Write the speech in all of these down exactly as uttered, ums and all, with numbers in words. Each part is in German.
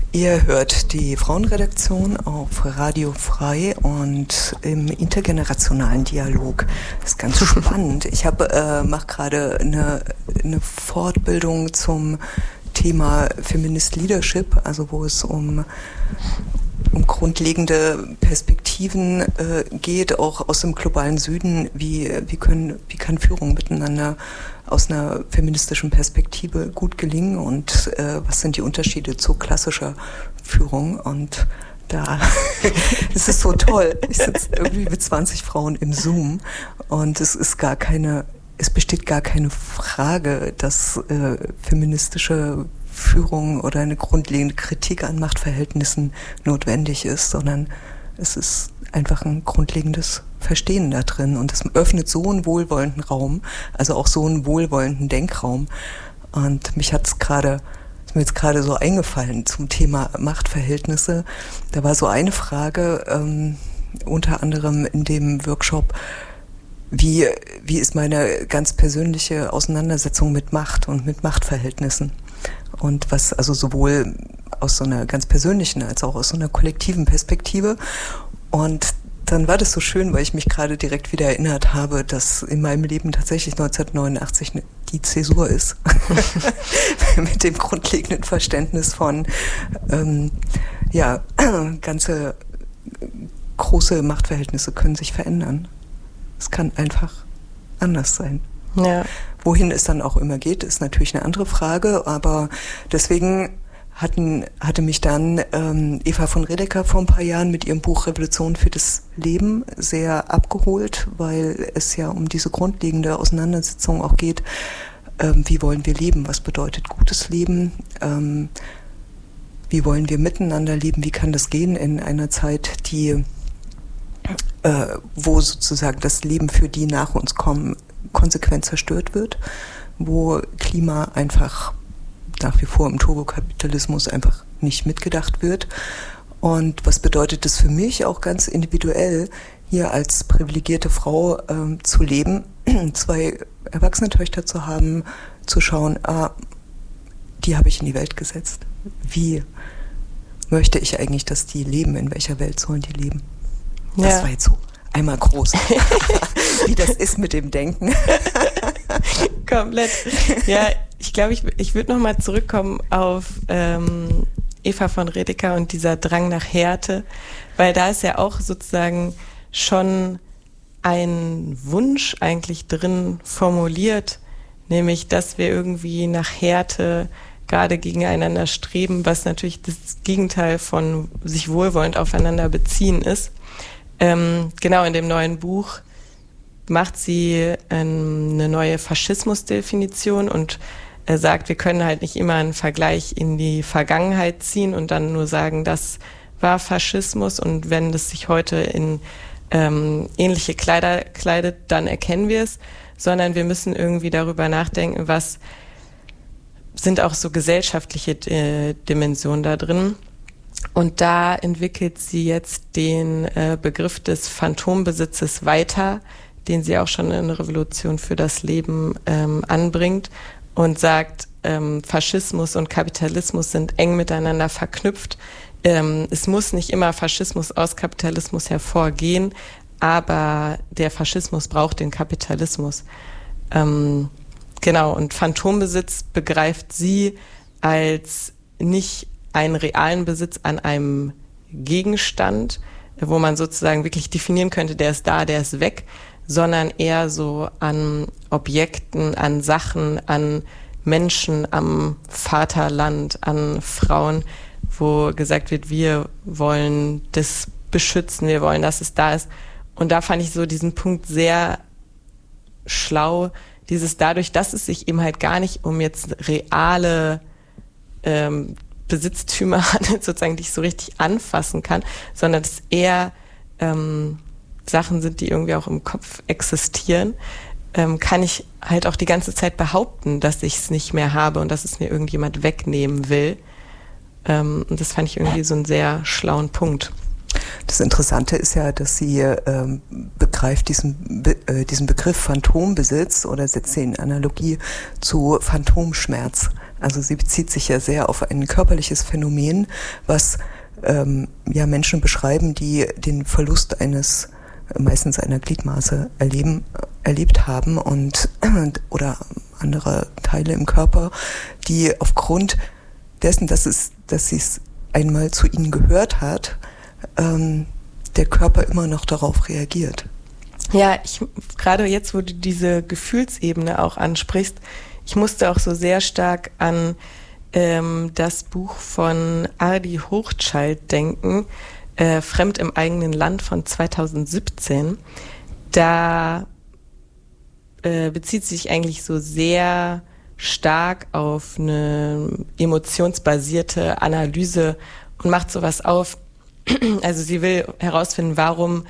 Ihr hört die Frauenredaktion auf Radio Frei und im intergenerationalen Dialog. Das ist ganz spannend. Ich habe äh, mache gerade eine, eine Fortbildung zum Thema Feminist Leadership, also wo es um um grundlegende Perspektiven äh, geht, auch aus dem globalen Süden. Wie wie können wie kann Führung miteinander aus einer feministischen Perspektive gut gelingen und äh, was sind die Unterschiede zu klassischer Führung? Und da es ist so toll. Ich sitze irgendwie mit zwanzig Frauen im Zoom und es ist gar keine, es besteht gar keine Frage, dass äh, feministische Führung oder eine grundlegende Kritik an Machtverhältnissen notwendig ist, sondern es ist einfach ein grundlegendes Verstehen da drin und es öffnet so einen wohlwollenden Raum, also auch so einen wohlwollenden Denkraum. Und mich hat es gerade, ist mir jetzt gerade so eingefallen zum Thema Machtverhältnisse. Da war so eine Frage, ähm, unter anderem in dem Workshop, wie, wie ist meine ganz persönliche Auseinandersetzung mit Macht und mit Machtverhältnissen? Und was also sowohl aus so einer ganz persönlichen als auch aus so einer kollektiven Perspektive. Und dann war das so schön, weil ich mich gerade direkt wieder erinnert habe, dass in meinem Leben tatsächlich neunzehnhundertneunundachtzig die Zäsur ist. Mit dem grundlegenden Verständnis von, ähm, ja, ganze große Machtverhältnisse können sich verändern. Es kann einfach anders sein. Ja. Wohin es dann auch immer geht, ist natürlich eine andere Frage, aber deswegen hatten, hatte mich dann ähm, Eva von Redeker vor ein paar Jahren mit ihrem Buch Revolution für das Leben sehr abgeholt, weil es ja um diese grundlegende Auseinandersetzung auch geht, ähm, wie wollen wir leben, was bedeutet gutes Leben, ähm, wie wollen wir miteinander leben, wie kann das gehen in einer Zeit, die äh, wo sozusagen das Leben für die nach uns kommen konsequent zerstört wird, wo Klima einfach nach wie vor im Turbokapitalismus einfach nicht mitgedacht wird. Und was bedeutet das für mich auch ganz individuell, hier als privilegierte Frau ähm, zu leben, zwei erwachsene Töchter zu haben, zu schauen, ah, die habe ich in die Welt gesetzt. Wie möchte ich eigentlich, dass die leben? In welcher Welt sollen die leben? Ja. Das war jetzt so einmal groß, wie das ist mit dem Denken. Komplett. Ja, ich glaube, ich, ich würde nochmal zurückkommen auf ähm, Eva von Redeker und dieser Drang nach Härte, weil da ist ja auch sozusagen schon ein Wunsch eigentlich drin formuliert, nämlich, dass wir irgendwie nach Härte gerade gegeneinander streben, was natürlich das Gegenteil von sich wohlwollend aufeinander beziehen ist. Ähm, genau, in dem neuen Buch macht sie ähm, eine neue Faschismusdefinition und äh, sagt, wir können halt nicht immer einen Vergleich in die Vergangenheit ziehen und dann nur sagen, das war Faschismus und wenn das sich heute in ähm, ähnliche Kleider kleidet, dann erkennen wir es, sondern wir müssen irgendwie darüber nachdenken, was sind auch so gesellschaftliche äh, Dimensionen da drin. Und da entwickelt sie jetzt den äh, Begriff des Phantombesitzes weiter, den sie auch schon in Revolution für das Leben ähm, anbringt und sagt, ähm, Faschismus und Kapitalismus sind eng miteinander verknüpft. Ähm, es muss nicht immer Faschismus aus Kapitalismus hervorgehen, aber der Faschismus braucht den Kapitalismus. Ähm, genau, und Phantombesitz begreift sie als nicht einen realen Besitz an einem Gegenstand, wo man sozusagen wirklich definieren könnte, der ist da, der ist weg, sondern eher so an Objekten, an Sachen, an Menschen, am Vaterland, an Frauen, wo gesagt wird, wir wollen das beschützen, wir wollen, dass es da ist. Und da fand ich so diesen Punkt sehr schlau, dieses dadurch, dass es sich eben halt gar nicht um jetzt reale ähm, Besitztümer handelt, sozusagen, die ich so richtig anfassen kann, sondern es eher ähm, Sachen sind, die irgendwie auch im Kopf existieren, ähm, kann ich halt auch die ganze Zeit behaupten, dass ich es nicht mehr habe und dass es mir irgendjemand wegnehmen will. Ähm, und das fand ich irgendwie so einen sehr schlauen Punkt. Das Interessante ist ja, dass sie ähm, begreift diesen, Be- äh, diesen Begriff Phantombesitz oder setzt sie in Analogie zu Phantomschmerz. Also sie bezieht sich ja sehr auf ein körperliches Phänomen, was ähm, ja Menschen beschreiben, die den Verlust eines, meistens einer Gliedmaße erleben, erlebt haben und oder andere Teile im Körper, die aufgrund dessen, dass es, dass sie es einmal zu ihnen gehört hat, ähm, der Körper immer noch darauf reagiert. Ja, ich gerade jetzt, wo du diese Gefühlsebene auch ansprichst, ich musste auch so sehr stark an ähm, das Buch von Adi Hochschild denken, äh, Fremd im eigenen Land von zweitausendsiebzehn. Da äh, bezieht sich eigentlich so sehr stark auf eine emotionsbasierte Analyse und macht sowas auf. Also sie will herausfinden, warum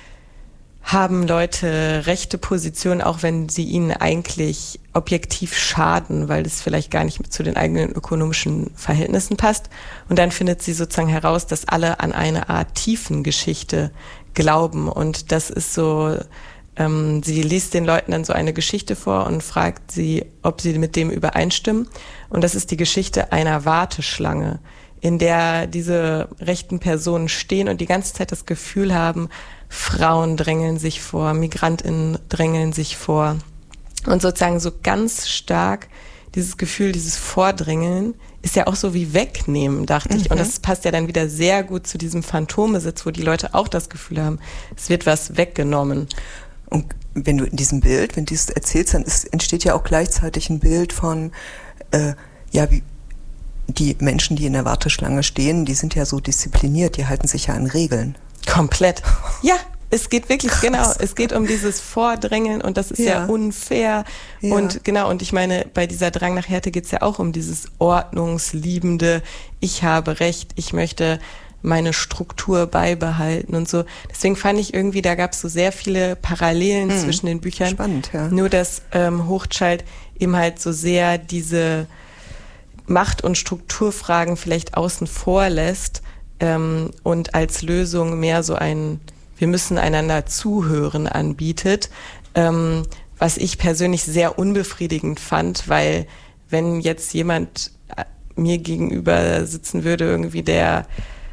haben Leute rechte Positionen, auch wenn sie ihnen eigentlich objektiv schaden, weil das vielleicht gar nicht zu den eigenen ökonomischen Verhältnissen passt. Und dann findet sie sozusagen heraus, dass alle an eine Art Tiefengeschichte glauben. Und das ist so, ähm, sie liest den Leuten dann so eine Geschichte vor und fragt sie, ob sie mit dem übereinstimmen. Und das ist die Geschichte einer Warteschlange, in der diese rechten Personen stehen und die ganze Zeit das Gefühl haben, Frauen drängeln sich vor, MigrantInnen drängeln sich vor. Und sozusagen so ganz stark dieses Gefühl, dieses Vordrängeln ist ja auch so wie wegnehmen, dachte ich. Mhm. Und das passt ja dann wieder sehr gut zu diesem Phantomesitz, wo die Leute auch das Gefühl haben, es wird was weggenommen. Und wenn du in diesem Bild, wenn du es erzählst, dann ist, entsteht ja auch gleichzeitig ein Bild von, äh, ja, wie die Menschen, die in der Warteschlange stehen, die sind ja so diszipliniert, die halten sich ja an Regeln. Komplett. Ja, es geht wirklich, Krass. genau, es geht um dieses Vordrängeln und das ist ja, ja unfair. Ja. Und genau, und ich meine, bei dieser Drang nach Härte geht es ja auch um dieses ordnungsliebende, ich habe Recht, ich möchte meine Struktur beibehalten und so. Deswegen fand ich irgendwie, da gab es so sehr viele Parallelen hm. zwischen den Büchern. Spannend, ja. Nur, dass ähm, Hochschild eben halt so sehr diese Macht- und Strukturfragen vielleicht außen vor lässt ähm, und als Lösung mehr so ein wir müssen einander zuhören anbietet, ähm, was ich persönlich sehr unbefriedigend fand, weil wenn jetzt jemand mir gegenüber sitzen würde, irgendwie der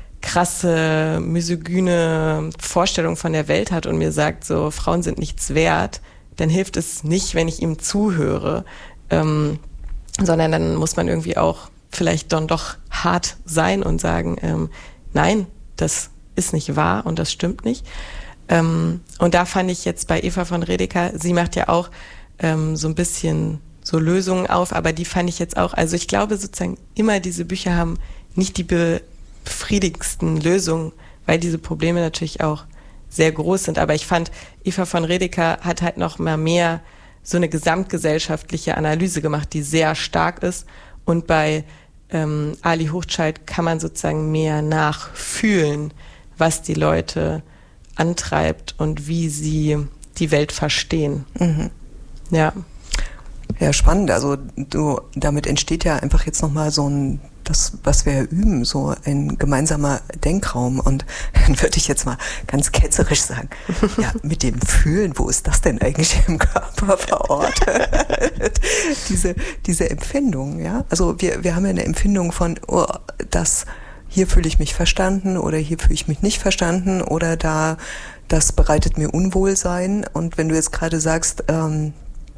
krasse, misogyne Vorstellung von der Welt hat und mir sagt, so Frauen sind nichts wert, dann hilft es nicht, wenn ich ihm zuhöre, ähm, sondern dann muss man irgendwie auch vielleicht dann doch hart sein und sagen, ähm, nein, das ist nicht wahr und das stimmt nicht. Ähm, und da fand ich jetzt bei Eva von Redeker, sie macht ja auch ähm, so ein bisschen so Lösungen auf, aber die fand ich jetzt auch, also ich glaube sozusagen immer diese Bücher haben nicht die befriedigendsten Lösungen, weil diese Probleme natürlich auch sehr groß sind. Aber ich fand, Eva von Redeker hat halt noch mal mehr so eine gesamtgesellschaftliche Analyse gemacht, die sehr stark ist. Und bei ähm, Ali Hochschild kann man sozusagen mehr nachfühlen, was die Leute antreibt und wie sie die Welt verstehen. Mhm. Ja. Ja, spannend. Also du, damit entsteht ja einfach jetzt nochmal so ein, das, was wir üben, so ein gemeinsamer Denkraum. Und dann würde ich jetzt mal ganz ketzerisch sagen, ja, mit dem Fühlen, wo ist das denn eigentlich im Körper verortet? diese, diese Empfindung, ja. Also wir, wir haben ja eine Empfindung von, oh, das, hier fühle ich mich verstanden oder hier fühle ich mich nicht verstanden oder da, das bereitet mir Unwohlsein. Und wenn du jetzt gerade sagst, ähm,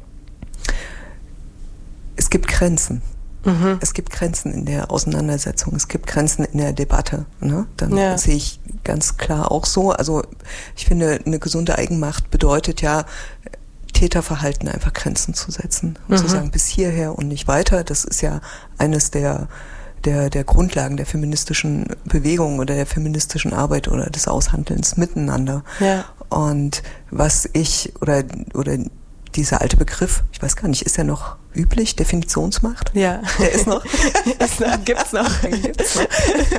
es gibt Grenzen. Mhm. Es gibt Grenzen in der Auseinandersetzung. Es gibt Grenzen in der Debatte. Ne? Dann ja. sehe ich ganz klar auch so. Also ich finde, eine gesunde Eigenmacht bedeutet ja, Täterverhalten einfach Grenzen zu setzen. Und mhm. zu sagen, bis hierher und nicht weiter. Das ist ja eines der, der, der Grundlagen der feministischen Bewegung oder der feministischen Arbeit oder des Aushandelns miteinander. Ja. Und was ich, oder, oder dieser alte Begriff, ich weiß gar nicht, ist der noch üblich? Definitionsmacht? Ja. Der ist noch? ist noch gibt's noch. Gibt's noch.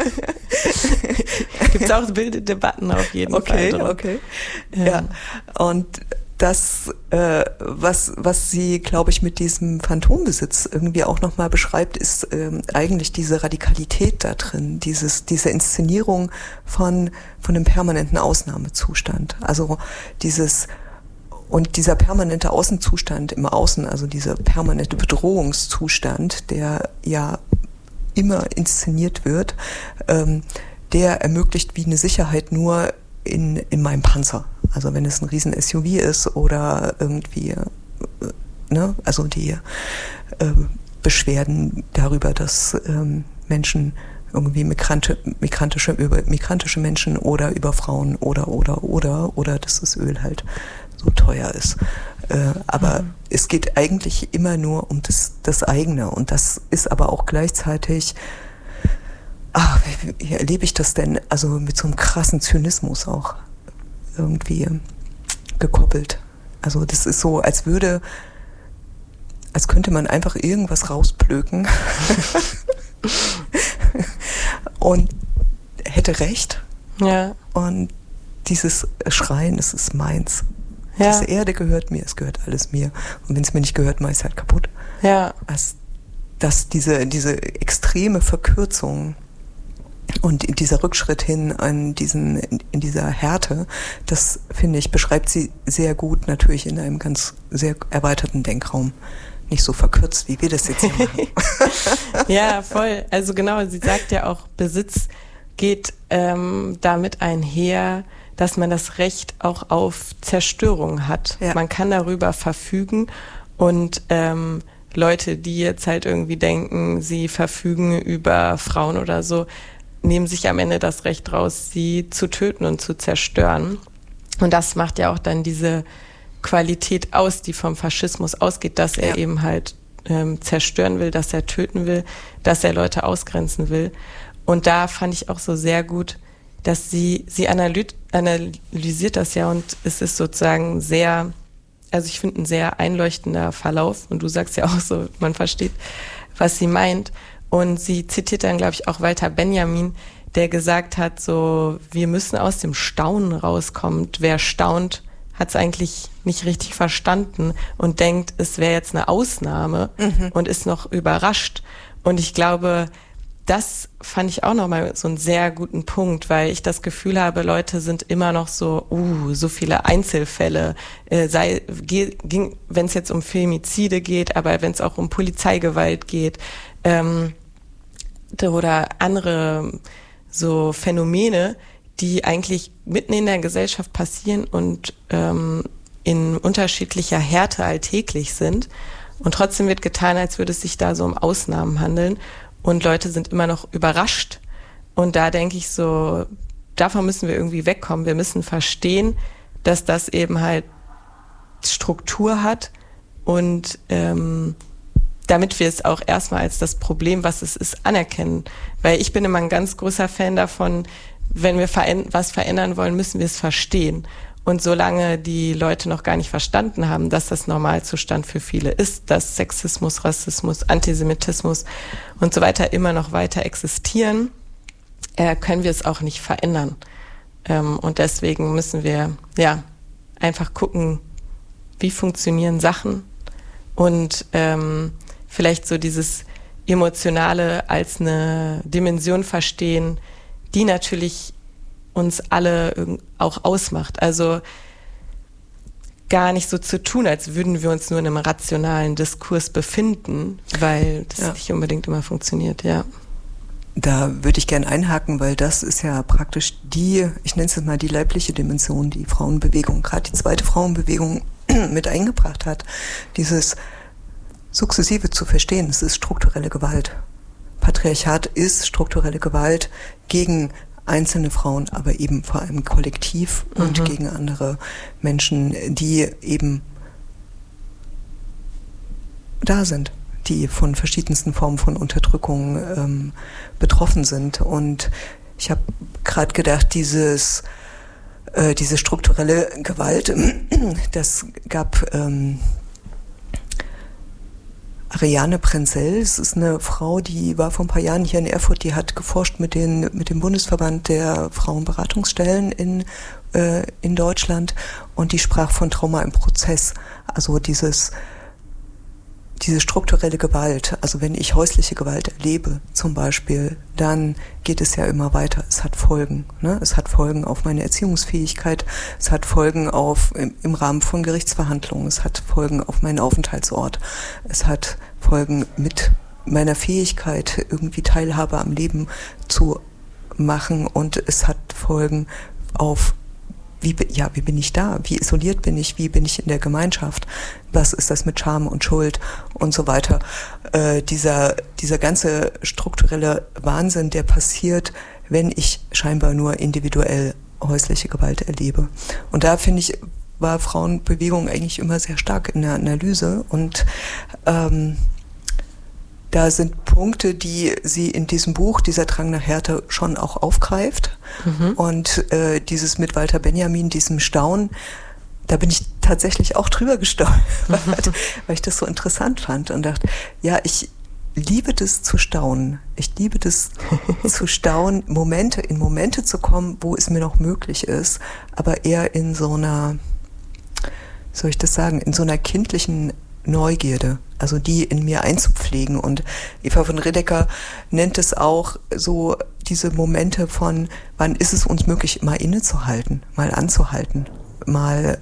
Gibt's auch wilde Debatten auf jeden okay, Fall. Okay, okay. Ja. ja. Und das, äh, was, was sie, glaube ich, mit diesem Phantombesitz irgendwie auch nochmal beschreibt, ist ähm, eigentlich diese Radikalität da drin, dieses, diese Inszenierung von, von einem permanenten Ausnahmezustand. Also dieses Und dieser permanente Außenzustand im Außen, also dieser permanente Bedrohungszustand, der ja immer inszeniert wird, ähm, der ermöglicht wie eine Sicherheit nur in, in meinem Panzer. Also wenn es ein riesen S U V ist oder irgendwie, äh, ne, also die äh, Beschwerden darüber, dass ähm, Menschen irgendwie Migrante, migrantische, über migrantische Menschen oder über Frauen oder, oder, oder, oder dass das Öl halt so teuer ist. Äh, aber mhm. es geht eigentlich immer nur um das, das eigene. Und das ist aber auch gleichzeitig, ach, wie, wie erlebe ich das denn? Also mit so einem krassen Zynismus auch irgendwie gekoppelt. Also das ist so, als würde, als könnte man einfach irgendwas rausplöken und hätte recht. Ja. Und dieses Schreien, es ist meins. Ja. Diese Erde gehört mir, es gehört alles mir. Und wenn es mir nicht gehört, mache ich es halt kaputt. Ja. Also, dass diese, diese extreme Verkürzung und dieser Rückschritt hin an diesen, in, in dieser Härte, das, finde ich, beschreibt sie sehr gut, natürlich in einem ganz sehr erweiterten Denkraum. Nicht so verkürzt, wie wir das jetzt hier machen. Ja, voll. Also genau, sie sagt ja auch, Besitz geht ähm, damit einher, dass man das Recht auch auf Zerstörung hat. Ja. Man kann darüber verfügen und ähm, Leute, die jetzt halt irgendwie denken, sie verfügen über Frauen oder so, nehmen sich am Ende das Recht raus, sie zu töten und zu zerstören. Und das macht ja auch dann diese Qualität aus, die vom Faschismus ausgeht, dass er ja. eben halt ähm, zerstören will, dass er töten will, dass er Leute ausgrenzen will. Und da fand ich auch so sehr gut, dass sie, sie analyt, analysiert das ja und es ist sozusagen sehr, also ich finde ein sehr einleuchtender Verlauf und du sagst ja auch so, man versteht, was sie meint. Und sie zitiert dann, glaube ich, auch Walter Benjamin, der gesagt hat, so, wir müssen aus dem Staunen rauskommen. Wer staunt, hat es eigentlich nicht richtig verstanden und denkt, es wäre jetzt eine Ausnahme mhm. und ist noch überrascht. Und ich glaube, das fand ich auch nochmal so einen sehr guten Punkt, weil ich das Gefühl habe, Leute sind immer noch so, uh, so viele Einzelfälle, äh, sei, ging, wenn es jetzt um Femizide geht, aber wenn es auch um Polizeigewalt geht, ähm, oder andere so Phänomene, die eigentlich mitten in der Gesellschaft passieren und ähm, in unterschiedlicher Härte alltäglich sind. Und trotzdem wird getan, als würde es sich da so um Ausnahmen handeln. Und Leute sind immer noch überrascht. Und da denke ich so, davon müssen wir irgendwie wegkommen. Wir müssen verstehen, dass das eben halt Struktur hat. Und ähm, damit wir es auch erstmal als das Problem, was es ist, anerkennen. Weil ich bin immer ein ganz großer Fan davon, wenn wir veränd- was verändern wollen, müssen wir es verstehen. Und solange die Leute noch gar nicht verstanden haben, dass das Normalzustand für viele ist, dass Sexismus, Rassismus, Antisemitismus und so weiter immer noch weiter existieren, äh, können wir es auch nicht verändern. Ähm, und deswegen müssen wir ja einfach gucken, wie funktionieren Sachen und ähm, vielleicht so dieses Emotionale als eine Dimension verstehen, die natürlich uns alle auch ausmacht. Also gar nicht so zu tun, als würden wir uns nur in einem rationalen Diskurs befinden, weil das ja. nicht unbedingt immer funktioniert, ja. Da würde ich gerne einhaken, weil das ist ja praktisch die, ich nenne es jetzt mal die leibliche Dimension, die Frauenbewegung, gerade die zweite Frauenbewegung mit eingebracht hat. Dieses Sukzessive zu verstehen, es ist strukturelle Gewalt. Patriarchat ist strukturelle Gewalt gegen einzelne Frauen, aber eben vor allem kollektiv und mhm. gegen andere Menschen, die eben da sind, die von verschiedensten Formen von Unterdrückung ähm, betroffen sind. Und ich habe gerade gedacht, dieses äh, diese strukturelle Gewalt, das gab ähm, Ariane Prenzel, es ist eine Frau, die war vor ein paar Jahren hier in Erfurt, die hat geforscht mit, den, mit dem Bundesverband der Frauenberatungsstellen in, äh, in Deutschland und die sprach von Trauma im Prozess. Also dieses diese strukturelle Gewalt, also wenn ich häusliche Gewalt erlebe zum Beispiel, dann geht es ja immer weiter. Es hat Folgen. Ne? Es hat Folgen auf meine Erziehungsfähigkeit, es hat Folgen auf im, im Rahmen von Gerichtsverhandlungen, es hat Folgen auf meinen Aufenthaltsort, es hat Folgen mit meiner Fähigkeit, irgendwie Teilhabe am Leben zu machen, und es hat Folgen auf Wie, ja, wie bin ich da? Wie isoliert bin ich? Wie bin ich in der Gemeinschaft? Was ist das mit Scham und Schuld und so weiter? Äh, dieser, dieser ganze strukturelle Wahnsinn, der passiert, wenn ich scheinbar nur individuell häusliche Gewalt erlebe. Und da finde ich, war Frauenbewegung eigentlich immer sehr stark in der Analyse, und ähm, da sind Punkte, die sie in diesem Buch, dieser Drang nach Härte, schon auch aufgreift. Mhm. Und äh, dieses mit Walter Benjamin, diesem Staunen, da bin ich tatsächlich auch drüber gestaunt, mhm. weil ich das so interessant fand und dachte, ja, ich liebe das zu staunen. Ich liebe das zu staunen, Momente, in Momente zu kommen, wo es mir noch möglich ist, aber eher in so einer, soll ich das sagen, in so einer kindlichen Neugierde, also die in mir einzupflegen. Und Eva von Redeker nennt es auch so diese Momente von, wann ist es uns möglich, mal innezuhalten, mal anzuhalten, mal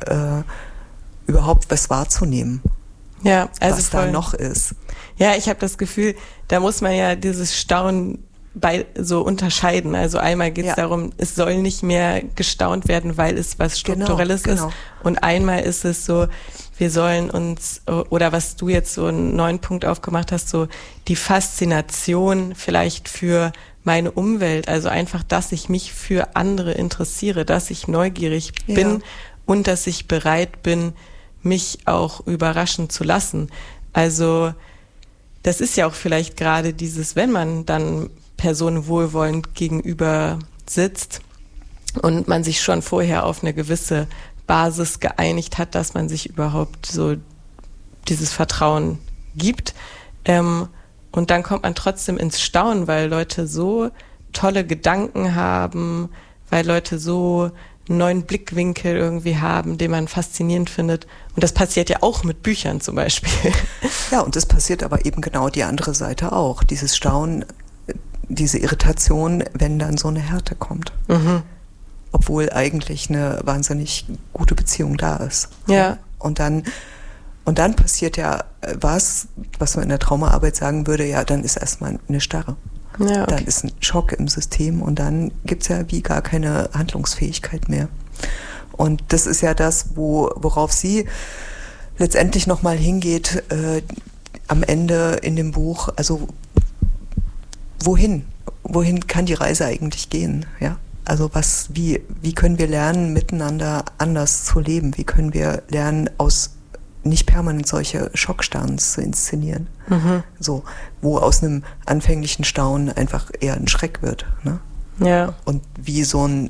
äh, überhaupt was wahrzunehmen, ja, also was voll. da noch ist. Ja, ich habe das Gefühl, da muss man ja dieses Staunen bei so unterscheiden. Also einmal geht es ja. darum, es soll nicht mehr gestaunt werden, weil es was Strukturelles genau, genau. ist. Und einmal ist es so, wir sollen uns, oder was du jetzt so einen neuen Punkt aufgemacht hast, so die Faszination vielleicht für meine Umwelt, also einfach, dass ich mich für andere interessiere, dass ich neugierig ja. bin und dass ich bereit bin, mich auch überraschen zu lassen. Also das ist ja auch vielleicht gerade dieses, wenn man dann Personen wohlwollend gegenüber sitzt und man sich schon vorher auf eine gewisse Basis geeinigt hat, dass man sich überhaupt so dieses Vertrauen gibt. Ähm, und dann kommt man trotzdem ins Staunen, weil Leute so tolle Gedanken haben, weil Leute so einen neuen Blickwinkel irgendwie haben, den man faszinierend findet. Und das passiert ja auch mit Büchern zum Beispiel. Ja, und das passiert aber eben genau die andere Seite auch. Dieses Staunen, diese Irritation, wenn dann so eine Härte kommt. Mhm. Obwohl eigentlich eine wahnsinnig gute Beziehung da ist. Ja. Und dann, und dann passiert ja was, was man in der Traumaarbeit sagen würde, ja, dann ist erstmal eine Starre. Ja, okay. Dann ist ein Schock im System und dann gibt's ja wie gar keine Handlungsfähigkeit mehr. Und das ist ja das, wo, worauf sie letztendlich nochmal hingeht, äh, am Ende in dem Buch, also wohin? Wohin kann die Reise eigentlich gehen, ja? Also was, wie, wie können wir lernen, miteinander anders zu leben? Wie können wir lernen, aus nicht permanent solche Schockstarns zu inszenieren? Mhm. So, wo aus einem anfänglichen Staunen einfach eher ein Schreck wird. Ne? Ja. Und wie so ein,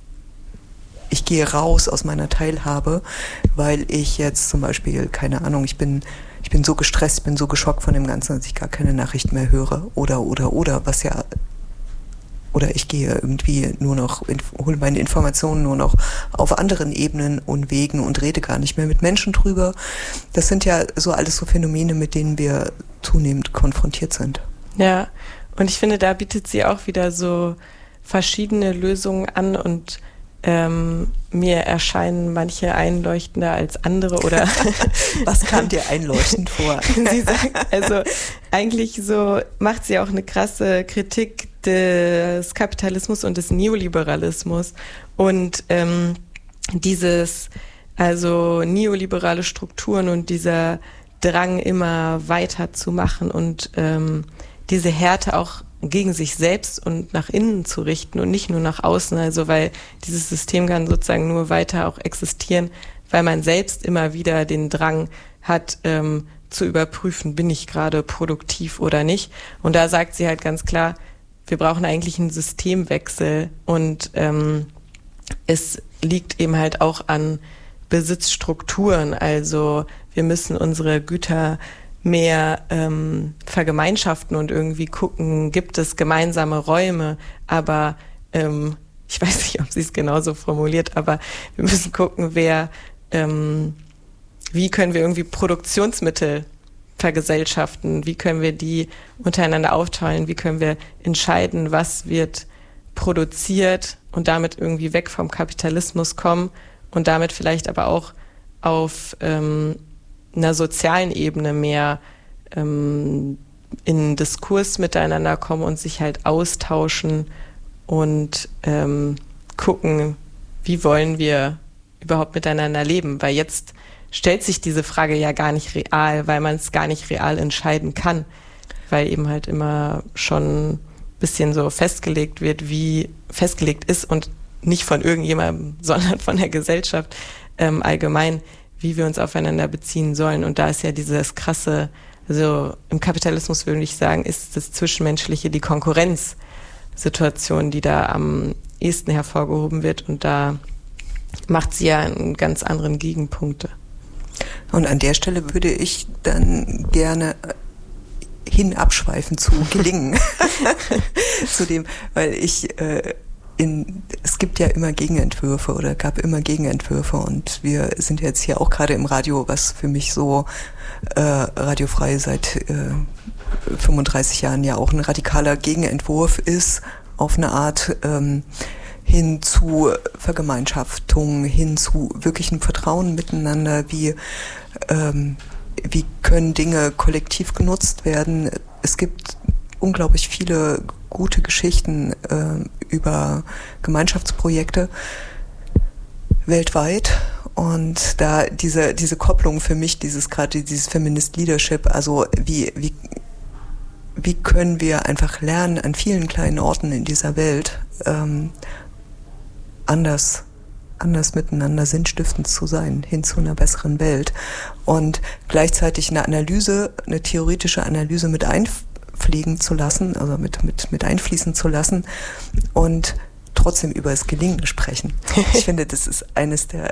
ich gehe raus aus meiner Teilhabe, weil ich jetzt zum Beispiel, keine Ahnung, ich bin, ich bin so gestresst, bin so geschockt von dem Ganzen, dass ich gar keine Nachrichten mehr höre. Oder, oder, oder, was ja Oder ich gehe irgendwie nur noch, hole meine Informationen nur noch auf anderen Ebenen und Wegen und rede gar nicht mehr mit Menschen drüber. Das sind ja so alles so Phänomene, mit denen wir zunehmend konfrontiert sind. Ja, und ich finde, da bietet sie auch wieder so verschiedene Lösungen an und ähm, mir erscheinen manche einleuchtender als andere oder was kam dir einleuchtend vor? Sie sagt, also eigentlich so macht sie auch eine krasse Kritik des Kapitalismus und des Neoliberalismus und ähm, dieses, also neoliberale Strukturen und dieser Drang immer weiter zu machen und ähm, diese Härte auch gegen sich selbst und nach innen zu richten und nicht nur nach außen, also weil dieses System kann sozusagen nur weiter auch existieren, weil man selbst immer wieder den Drang hat, ähm, zu überprüfen, bin ich gerade produktiv oder nicht. Und da sagt sie halt ganz klar, wir brauchen eigentlich einen Systemwechsel und ähm, es liegt eben halt auch an Besitzstrukturen. Also wir müssen unsere Güter mehr ähm, vergemeinschaften und irgendwie gucken, gibt es gemeinsame Räume, aber ähm, ich weiß nicht, ob sie es genauso formuliert, aber wir müssen gucken, wer, ähm, wie können wir irgendwie Produktionsmittel vergesellschaften, wie können wir die untereinander aufteilen, wie können wir entscheiden, was wird produziert und damit irgendwie weg vom Kapitalismus kommen und damit vielleicht aber auch auf ähm, einer sozialen Ebene mehr ähm, in Diskurs miteinander kommen und sich halt austauschen und ähm, gucken, wie wollen wir überhaupt miteinander leben, weil jetzt stellt sich diese Frage ja gar nicht real, weil man es gar nicht real entscheiden kann, weil eben halt immer schon ein bisschen so festgelegt wird, wie festgelegt ist und nicht von irgendjemandem, sondern von der Gesellschaft ähm, allgemein, wie wir uns aufeinander beziehen sollen. Und da ist ja dieses krasse, also im Kapitalismus würde ich sagen, ist das Zwischenmenschliche die Konkurrenzsituation, die da am ehesten hervorgehoben wird. Und da macht sie ja einen ganz anderen Gegenpunkte. Und an der Stelle würde ich dann gerne hin abschweifen zu Gelingen. zu dem, weil ich äh, in, es gibt ja immer Gegenentwürfe oder gab immer Gegenentwürfe und wir sind jetzt hier auch gerade im Radio, was für mich so äh, radiofrei seit äh, fünfunddreißig Jahren ja auch ein radikaler Gegenentwurf ist, auf eine Art ähm, hin zu Vergemeinschaftung, hin zu wirklichem Vertrauen miteinander, wie, ähm, wie können Dinge kollektiv genutzt werden. Es gibt unglaublich viele gute Geschichten äh, über Gemeinschaftsprojekte weltweit und da diese, diese Kopplung für mich, dieses gerade dieses Feminist Leadership, also wie, wie, wie können wir einfach lernen an vielen kleinen Orten in dieser Welt, ähm, anders, anders miteinander sinnstiftend zu sein, hin zu einer besseren Welt und gleichzeitig eine Analyse, eine theoretische Analyse mit einfliegen zu lassen, also mit, mit, mit einfließen zu lassen und trotzdem über das Gelingen sprechen. Ich finde, das ist eines der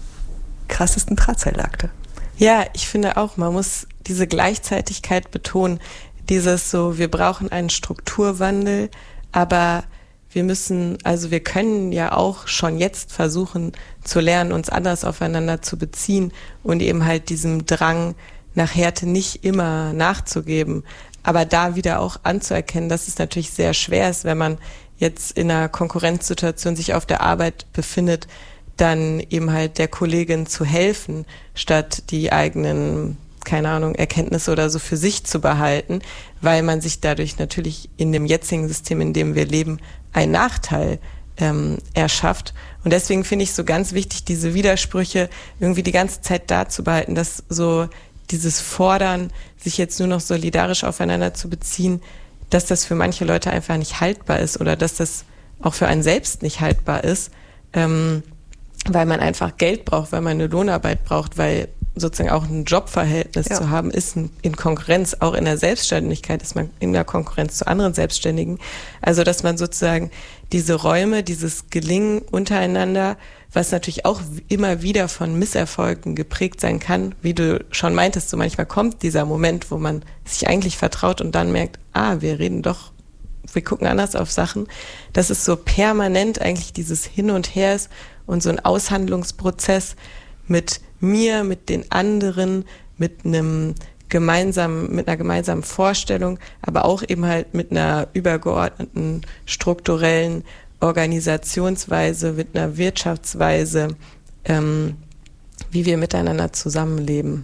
krassesten Drahtseilakte. Ja, ich finde auch, man muss diese Gleichzeitigkeit betonen, dieses so, wir brauchen einen Strukturwandel, aber wir müssen, also wir können ja auch schon jetzt versuchen zu lernen, uns anders aufeinander zu beziehen und eben halt diesem Drang nach Härte nicht immer nachzugeben. Aber da wieder auch anzuerkennen, dass es natürlich sehr schwer ist, wenn man jetzt in einer Konkurrenzsituation sich auf der Arbeit befindet, dann eben halt der Kollegin zu helfen, statt die eigenen, keine Ahnung, Erkenntnisse oder so für sich zu behalten, weil man sich dadurch natürlich in dem jetzigen System, in dem wir leben, einen Nachteil ähm, erschafft. Und deswegen finde ich so ganz wichtig, diese Widersprüche irgendwie die ganze Zeit da zu behalten, dass so dieses Fordern, sich jetzt nur noch solidarisch aufeinander zu beziehen, dass das für manche Leute einfach nicht haltbar ist oder dass das auch für einen selbst nicht haltbar ist, ähm, weil man einfach Geld braucht, weil man eine Lohnarbeit braucht, weil sozusagen auch ein Jobverhältnis ja. zu haben, ist in Konkurrenz, auch in der Selbstständigkeit ist man in der Konkurrenz zu anderen Selbstständigen. Also, dass man sozusagen diese Räume, dieses Gelingen untereinander, was natürlich auch immer wieder von Misserfolgen geprägt sein kann, wie du schon meintest, so manchmal kommt dieser Moment, wo man sich eigentlich vertraut und dann merkt, ah, wir reden doch, wir gucken anders auf Sachen, dass es so permanent eigentlich dieses Hin und Her ist und so ein Aushandlungsprozess mit mir, mit den anderen, mit einem gemeinsamen, mit einer gemeinsamen Vorstellung, aber auch eben halt mit einer übergeordneten strukturellen Organisationsweise, mit einer Wirtschaftsweise, ähm, wie wir miteinander zusammenleben.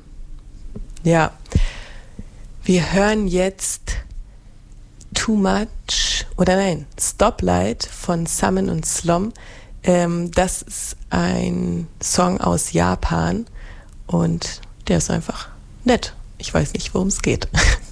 Ja, wir hören jetzt Too Much, oder nein, Stoplight von Summon und Slom. Ähm, das ist ein Song aus Japan und der ist einfach nett. Ich weiß nicht, worum es geht.